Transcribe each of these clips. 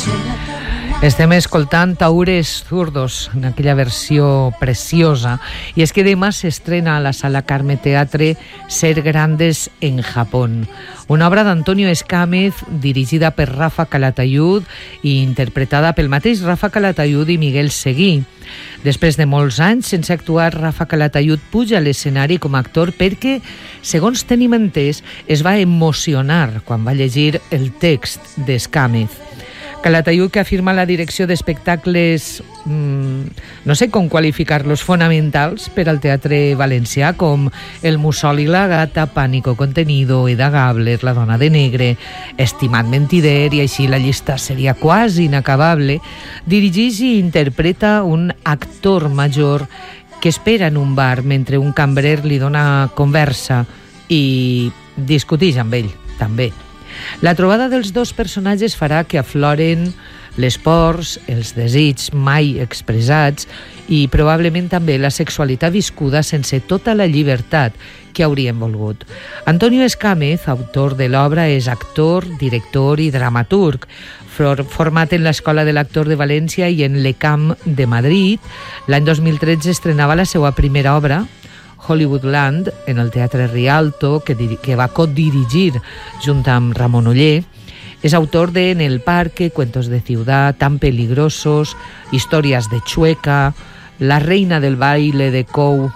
Estem escoltant Tahúres Zurdos en aquella versió preciosa, i és que demà s'estrena a la Sala Carme Teatre Ser Grandes en Japón, una obra d'Antonio Escámez dirigida per Rafa Calatayud i interpretada pel mateix Rafa Calatayud i Miguel Seguí. Després de molts anys sense actuar, Rafa Calatayud puja a l'escenari com a actor perquè, segons tenim entès, es va emocionar quan va llegir el text d'Escámez. Calatayud, que afirma la direcció d'espectacles, no sé com qualificar-los, fonamentals per al teatre valencià, com El mussol i la gata, Pánico contenido, Eda Gabler, La dona de negre, Estimat mentider, i així la llista seria quasi inacabable, dirigeix i interpreta un actor major que espera en un bar mentre un cambrer li dona conversa i discuteix amb ell, també. La trobada dels dos personatges farà que afloren les pors, els desitjos mai expressats i probablement també la sexualitat viscuda sense tota la llibertat que hauríem volgut. Antonio Escámez, autor de l'obra, és actor, director i dramaturg. Format en l'Escola de l'Actor de València i en l'ECAM de Madrid, l'any 2013 estrenava la seva primera obra, Hollywoodland, en el Teatre Rialto, que va codirigir junt amb Ramon Oller. És autor de En el parque, Cuentos de ciudad, Tan peligrosos, Historias de Chueca, La reina del baile de Cou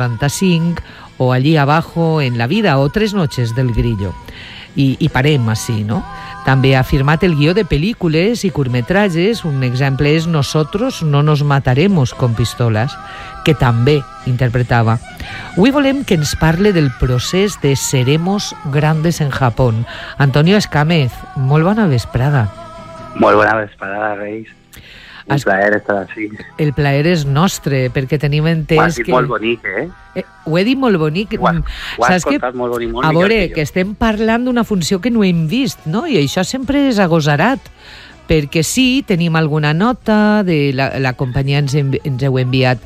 95 o Allí abajo en la vida o Tres noches del grillo. I parem així, no? També ha firmat el guió de pel·lícules i curtmetratges. Un exemple és Nosotros no nos mataremos con pistolas, que també interpretava. Avui volem que ens parle del procés de Seremos Grandes en Japón. Antonio Escámez, molt bona vesprada. Molt bona vesprada, Reis. Un plaer estar així. El plaer és nostre, perquè tenim entès ho has dit molt bonic, ho he dit molt bonic. Ho has contat molt bonic, molt a veure, que estem parlant d'una funció que no hem vist, no? I això sempre és agosarat, perquè sí, tenim alguna nota, de la companyia ens heu enviat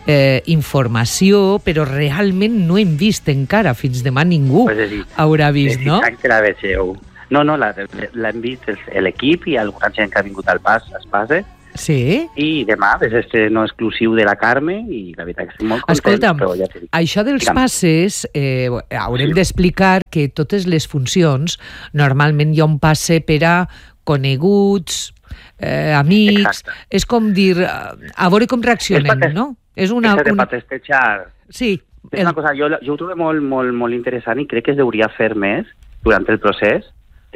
informació, però realment no hem vist encara, fins demà ningú haurà vist, no? Exacte, la vegeu. No, l'hem vist l'equip i alguna gent que ha vingut al Espase. Sí. I demà és estreno exclusiu de la Carme i la veritat que estic molt content. Escolta'm, però ja t'he dit. Això dels passes, haurem d'explicar que totes les funcions, normalment hi ha un passe per a coneguts, amics. Exacte. És com dir, a veure com reaccionem, no? És una... de patestejar. Sí. És una cosa, jo ho trobo molt interessant i crec que es deuria fer més durant el procés.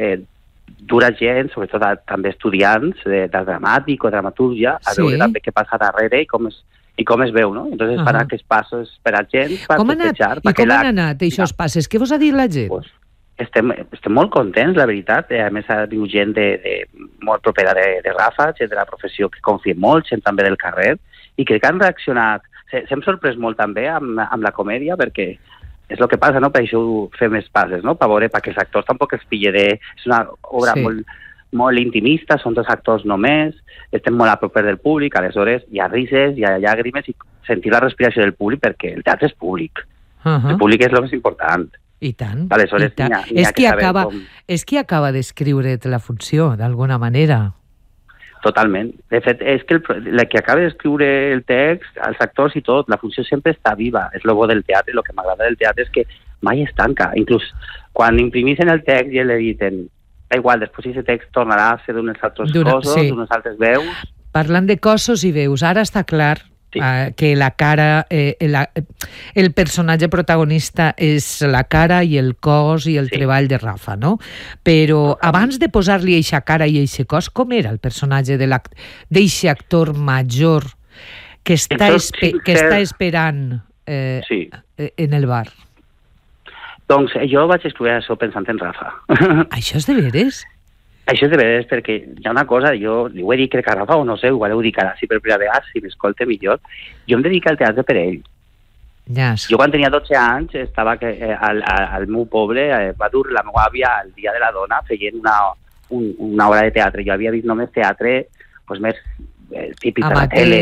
Dura gent, sobretot també estudiants de dramàtic o dramatúrgia, a veure també què passa darrere i com es veu, no? Entonces fan aquests passos per a gent per festejar. I com han anat aquests passes? Què vos ha dit la gent? Pues, estem molt contents, la veritat. A més, ha vingut gent molt propera de Rafa, gent de la professió que confia molt, gent també del carrer, i crec que han reaccionat. S'hem sorprès molt també amb la comèdia, perquè és el que passa, no? Per això fem més passes, no? Per veure, perquè els actors tampoc es pille és una obra molt intimista, són dos actors només, estem molt a proper del públic, aleshores hi ha rises, hi ha llàgrimes i sentir la respiració del públic, perquè el teatre és públic. El públic és el més important. I tant. Aleshores, i tant. És qui acaba d'escriure la funció, d'alguna manera. Totalment. De fet, és que la que acaba d'escriure el text, els actors i tot, la funció sempre està viva. És el bo del teatre, el que m'agrada del teatre és que mai es tanca. Inclús quan imprimisen el text i l'editen, igual, després aquest text tornarà a ser d'uns altres cossos, d'unes altres veus. Parlant de cossos i veus, ara està clar que la cara, el personatge protagonista és la cara i el cos i el treball de Rafa, no? Però abans de posar-li eixa cara i eixe cos, com era el personatge d'eixe actor major que està esperant en el bar? Doncs jo vaig escriure això pensant en Rafa. Això és de veres? Això és de veres, perquè hi ha una cosa, jo li ho he dit crec a Rafa o no sé, igual ho dic ara, si per primera vegada, si m'escolta millor, jo em dedico al teatre per ell. Yes. Jo quan tenia 12 anys estava al meu poble, va dur la meva àvia al Dia de la Dona feient una obra de teatre. Jo havia vist només teatre més típic de la tele,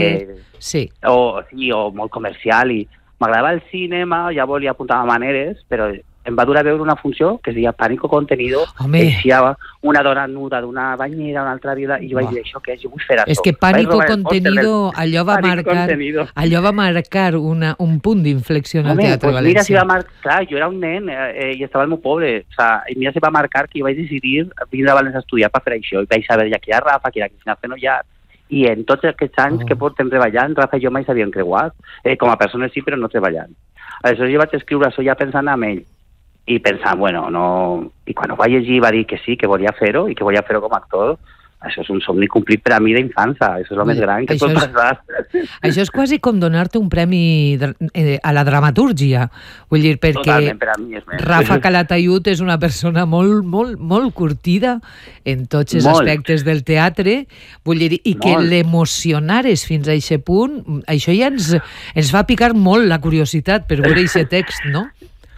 o molt comercial, i m'agradava el cinema, ja volia apuntar a maneres, però em va dur a veure una funció que es deia Pánico Contenido, eixia una dona nuda d'una banyera, una altra vida, i jo vaig dir, això què és? Jo vull fer això. És que Pánico Contenido, allò va marcar un punt d'inflexió en el teatre valencià. Mira si va marcar, clar, jo era un nen i estava al meu poble, i mira si va marcar que jo vaig decidir vindre a València a estudiar per fer això, i vaig saber ja que hi ha Rafa, que hi ha Cristina Fenollar, i en tots aquests anys que portem treballant, Rafa i jo mai s'havien creuat, com a persones sí, però no treballant. Aleshores jo vaig escriure això ja pensant en ell, i pensant, bueno, no... I quan ho vaig llegir va dir que sí, que volia fer-ho, i que volia fer-ho com a actor. Això és un somni complit per a mi d'infança, això és el més gran que pot passar. Això és quasi com donar-te un premi a la dramatúrgia, vull dir, perquè Rafa Calatayud és una persona molt curtida en tots els aspectes del teatre, vull dir, i que l'emocionares fins a aquest punt, això ja ens va picar molt la curiositat per veure aquest text, no?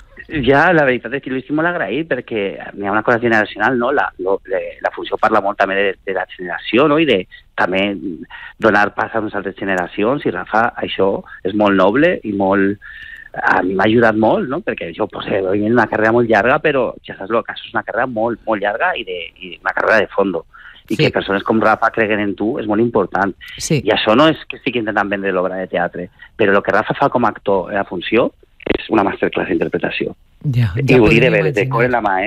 Ja, la veritat és que jo estic molt agraït perquè hi ha una cosa generacional, no? La funció parla molt també de la generació, no? I de també donar pas a unes altres generacions, i Rafa, això és molt noble i molt... A mi m'ha ajudat molt, no? Perquè jo venint una carrera molt llarga, però ja saps el cas, és una carrera molt llarga i una carrera de fondo. I que persones com Rafa creguen en tu és molt important. I això no és que estigui intentant vendre l'obra de teatre, però el que Rafa fa com a actor en la funció és una masterclass d'interpretació. I ho diré de cor en la mà,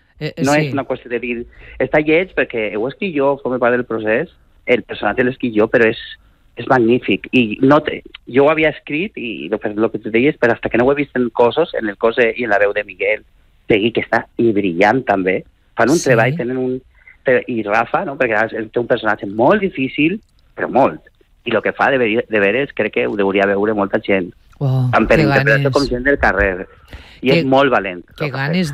No és una qüestió de dir... Està lleig perquè ho escric jo, forma part del procés, el personatge l'escric jo, però és magnífic. I jo ho havia escrit, i el que tu deies, però hasta que no ho he vist en cossos, en el cos i en la veu de Miguel Seguí, que està brillant també. Fan un treball, tenen un... I Rafa, no? Perquè té un personatge molt difícil, però molt. I el que fa de veres crec que ho hauria veure molta gent. Tant per interpretació com gent del carrer. I és molt valent. Que ganes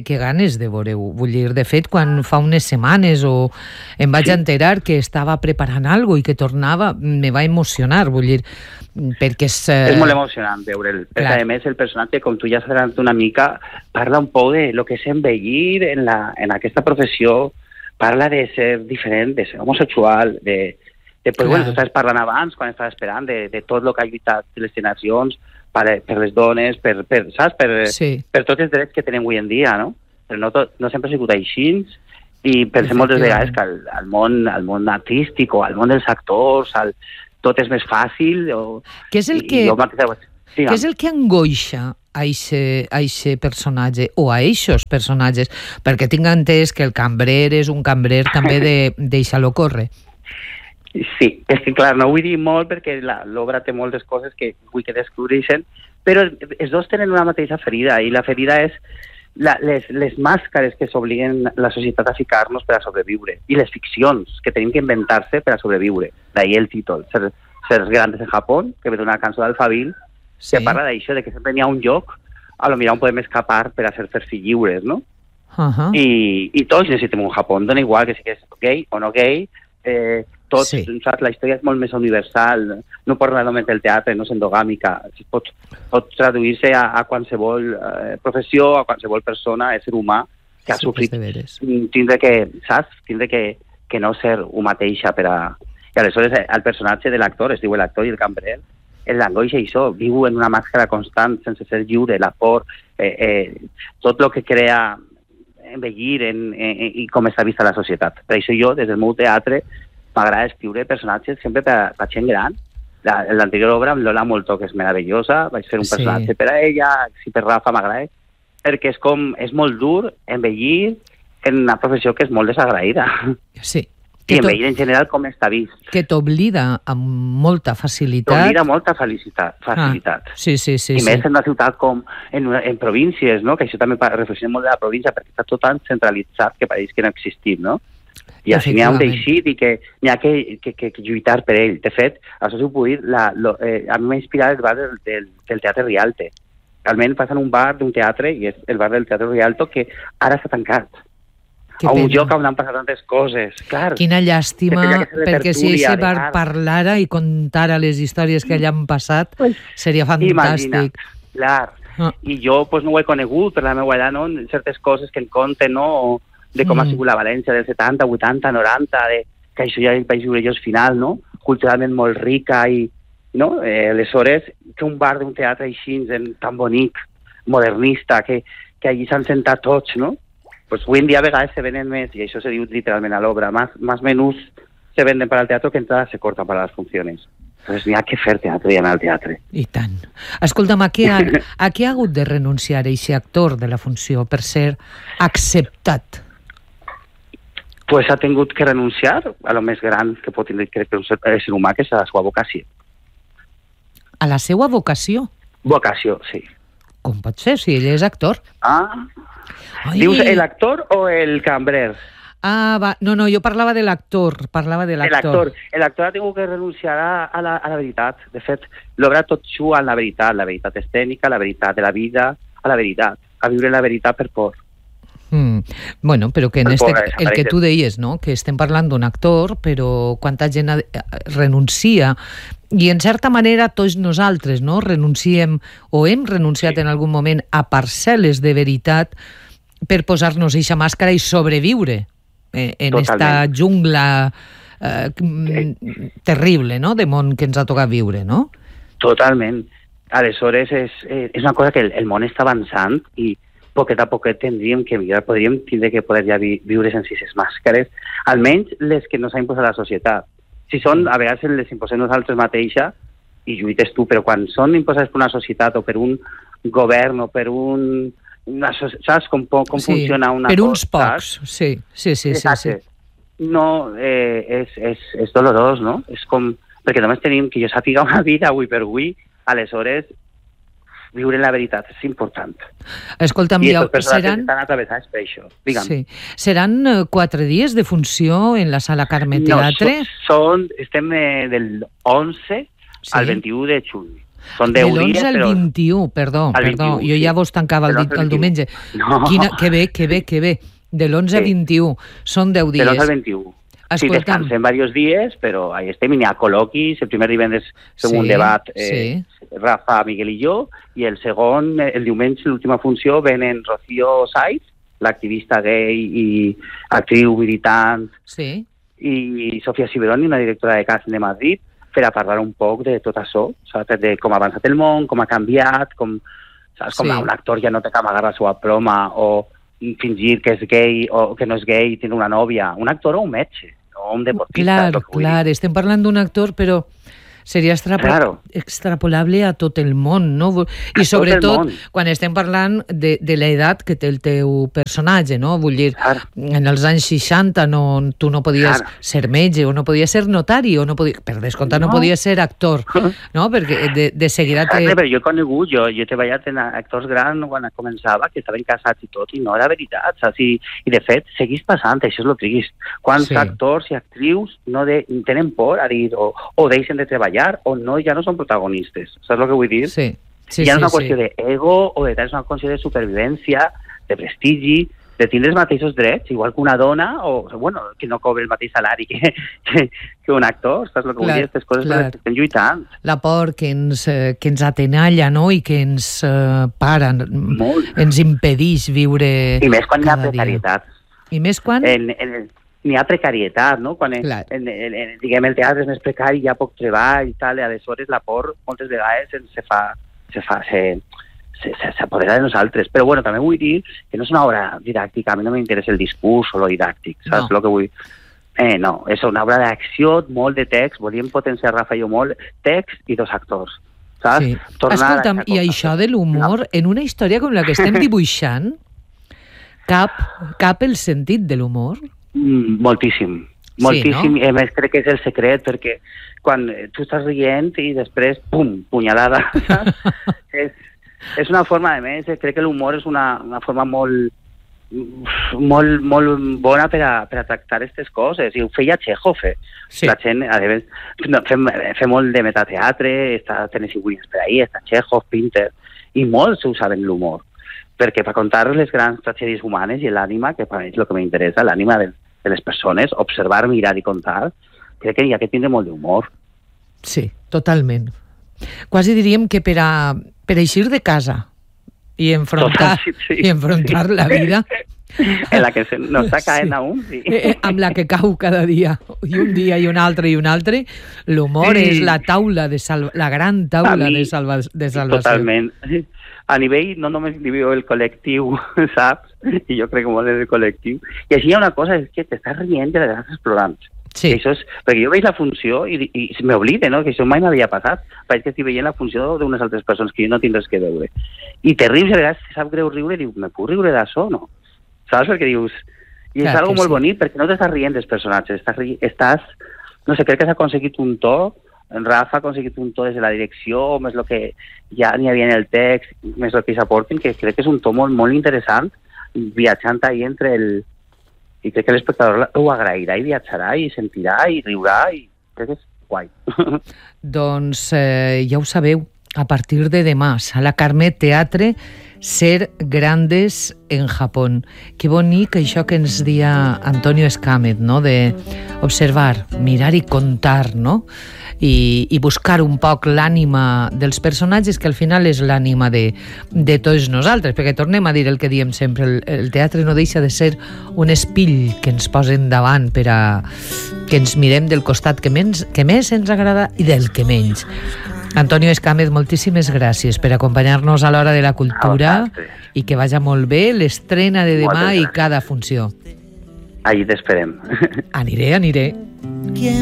de veure-ho. Vull dir, de fet, quan fa unes setmanes em vaig enterar que estava preparant alguna i que tornava, me va emocionar, vull dir, perquè és... És molt emocionant veure'l, perquè a més el personatge, com tu ja has adelantat una mica, parla un poc de lo que és envellir en aquesta professió, parla de ser diferent, de ser homosexual, Després, tu estaves parlant abans, quan estaves esperant, de tot el que ha lluitat les generacions per les dones, saps? Per tots els drets que tenem avui en dia, no? Però no sempre ha sigut així, i pensem moltes vegades que al món artístic o al món dels actors tot és més fàcil. Què és el que angoixa a aquest personatge o a eixos personatges? Perquè tinc entès que el cambrer és un cambrer també deixa-lo córrer. Sí, és que clar, no vull dir molt perquè l'obra té moltes coses que vull que descobreixen, però els dos tenen una mateixa ferida, i la ferida és les màscares que s'obliguen la societat a ficar-nos per a sobreviure, i les ficcions que tenim que inventar-se per a sobreviure. D'ahí el títol, Ser grandes en Japó, que ve d'una cançó d'Alphaville, que parla d'això, de que sempre n'hi ha un lloc a lo millor on podem escapar per a ser fills lliures, no? I tots necessitem un Japó, dona igual que siguis gay o no gay, saps? La història és molt més universal, no parla només del teatre, no és endogàmica, pot traduir-se a qualsevol professió, a qualsevol persona, ésser humà, que ha sofrit, tindre que no ser un mateixa per a... I aleshores el personatge de l'actor, es diu l'actor i el cambrer, l'angoixa i això, viu en una màscara constant, sense ser lliure, la por, tot el que crea envellir i com està vista la societat. Per això jo, des del meu teatre, m'agrada escriure personatges sempre per a gent gran. L'anterior obra, amb Lola Moltó, que és meravellosa, vaig fer un personatge per a ella, sí, per Rafa m'agrada, perquè és molt dur envellir en una professió que és molt desagraïda. Sí. I envellir en general com està vist. Que t'oblida amb molta facilitat. T'oblida molta facilitat. Sí. I més en una ciutat com en províncies, no? Que això també reflexionem molt de la província, perquè està tot tan centralitzat que pareix que no existim, no? I així n'hi ha un teixit i que n'hi ha que lluitar per ell. De fet, això s'ho puc dir, a mi m'ha inspirat el bar del Teatre Rialto. Realment passen un bar d'un teatre, i és el bar del Teatre Rialto, que ara està tancat. A un lloc on han passat tantes coses, clar. Quina llàstima, perquè si aquest bar parlara i contara les històries que allà han passat, seria fantàstic. Clar. I jo no ho he conegut per la meva edad, no? Certes coses que en conten, no? De com ha sigut la València del 70, 80, 90, que això ja vaig viure jo al final, no? Culturalment molt rica i, no? Aleshores, que un bar d'un teatre així, tan bonic, modernista, que que allí s'han sentat tots, no? Pues avui en dia a vegades se venen més, i això se diu literalment a l'obra, más menús se venden para el teatro que entradas se cortan para las funciones. Entonces n'hi ha que fer teatre i anar al teatre. I tant. Escolta'm, a què ha hagut de renunciar aquest actor de la funció per ser acceptat? Pues ha tingut que renunciar a lo més gran que pot tenir, crec que un ser humà, que és a la seva vocació. A la seva vocació? Vocació, sí. Com pot ser, si ell és actor? Ai. Dius el actor o el cambrer? Va. No, jo parlava de l'actor. El actor ha tingut que renunciar a la veritat. De fet, l'obra tot juga en la veritat escènica, la veritat de la vida, a la veritat, a viure la veritat per por. Bueno, però que el que tu deies, no? Que estem parlant d'un actor, però quanta gent renuncia, i en certa manera tots nosaltres, no? Renunciem o hem renunciat en algun moment a parcel·les de veritat per posar-nos eixa màscara i sobreviure en esta jungla terrible, no?, de món que ens ha tocat viure, no? Totalment. Aleshores, és una cosa que el món està avançant i poquet a poquet tindríem que millorar, podríem tindre que poder ja viure sense aquestes màscares, almenys les que nos ha imposat la societat. Si són, a vegades les imposem nosaltres mateixa i lluites tu, però quan són imposades per una societat o per un govern o per saps com funciona una cosa? Per uns pocs, sí. No, és dolorós, no? És com, perquè només tenim, que jo sàpiga, una vida avui per avui, aleshores viure la veritat és important. Escolta'm, i aquestes persones estan atravessades per això. Digue'm. Sí. Seran 4 dies de funció en la Sala Carme Teatre? No, estem del 11 al 21 de juny. Són 10 dies, de l'11 al 21, perdó. Jo ja vos tancava el diumenge. No. Que bé. De l'11 al 21. Són 10 dies. De l'11 al 21. Sí, descansem diversos dies, però ahí estem, i n'hi ha col·loquis. El primer divendres fem un debat, Rafa, Miguel i jo, i el segon, el diumenge, l'última funció, venen Rocío Saiz, l'activista gay i actriu militant, i Sofia Ciberoni, una directora de casting de Madrid, per a parlar un poc de tot això, saps? De com ha avançat el món, com ha canviat, com un actor ja no té que amagar la seva ploma o fingir que és gay o que no és gay i té una nòvia. Un actor o un metge, o un deportista. Clar, estem parlant d'un actor, però seria extrapolable a tot el món, no? I sobretot quan estem parlant de l'edat que té el teu personatge, no? Vull dir, en els anys 60 tu no podies ser metge, o no podies ser notari, o no podies, per descomptat no podies ser actor, no? Perquè de seguida Però jo he conegut, jo he treballat en actors grans quan començava, que estaven casats i tot, i no era veritat, saps? I de fet, seguís passant, això és el trist. Quants actors i actrius no tenen por a dir, o deixen de treballar, o no, ja no són protagonistes. Saps el que vull dir? Sí, ja no és una qüestió d'ego o és una qüestió de supervivència, de prestigi, de tindre els mateixos drets, igual que una dona, o bueno, que no cobra el mateix salari que un actor. Saps el que vull dir? Aquestes coses per les que estem lluitant. La por que ens atenalla, no?, i que ens para, ens impedeix viure i més quan hi ha precarietat. I més quan? N'hi ha precarietat, no? Quan diguem, el teatre és més precari, hi ha poc treball i tal, i aleshores la por moltes vegades s'apodera de nosaltres. Però bueno, també vull dir que no és una obra didàctica, a mi no m'interessa el discurs o lo didàctic, saps el que vull? No, és una obra d'acció, molt de text, volíem potenciar, Rafa i jo, molt text i 2 actors, saps? Sí. Escolta'm, i això de l'humor, en una història com la que estem dibuixant, cap el sentit de l'humor? Moltíssim, no? I a més crec que és el secret, perquè quan tu estàs rient i després, pum, punyalada. És una forma, a més, crec que l'humor és una forma molt bona per a tractar aquestes coses, i ho feia Chekhov. La gent, a més, fem molt de metateatre, està Tennessee Williams per ahí, està Chekhov, Pinter, i molts usaven l'humor, perquè per contar les grans tragèdies humanes i l'ànima, que per mi és el que m'interessa, l'ànima de les persones, observar, mirar i contar, crec que hi ha que tindre molt d'humor. Sí, totalment. Quasi diríem que per eixir de casa i enfrontar la vida en la que no està caent aún, amb la que cau cada dia, i un dia i un altre, l'humor és la taula la gran taula de salvació. Totalment. a nivell no només individual el col·lectiu, saps? I jo crec que molt en el col·lectiu. I així hi ha una cosa, és que t'estàs rient de les altres programes. Sí. Això és, perquè jo veig la funció i m'oblide, no? Que això mai m'havia passat. Pareix que estic veient la funció d'unes altres persones que jo no tinc res que veure. I te rius, i a vegades te sap greu riure i dius, me puc riure d'això, no? Saps el que dius? I és algo molt bonic, perquè no t'estàs rient dels personatges, estàs, no sé, crec que s'ha aconseguit un to, en Rafa ha aconseguit un to des de la direcció, més el que ja n'hi havia en el text, més el que s'aporten, que crec que és un to molt, molt interessant, viatjant ahí entre el... I crec que l'espectador ho agrairà i viatjarà i sentirà i riurà i crec que és guai. Doncs ja ho sabeu, a partir de demà, Sala Carme Teatre, Ser grandes en Japón. Que bonic això que ens dia Antonio Escàmez, no? De observar, mirar i contar, no? I buscar un poc l'ànima dels personatges, que al final és l'ànima de tots nosaltres, perquè tornem a dir el que diem sempre, el teatre no deixa de ser un espill que ens posen davant per a que ens mirem del costat que més ens agrada i del que menys. Antonio Escàmez, moltíssimes gràcies per acompanyar-nos a l'Hora de la Cultura i que vagi molt bé l'estrena de demà i cada funció. Ahí t'esperem. Aniré.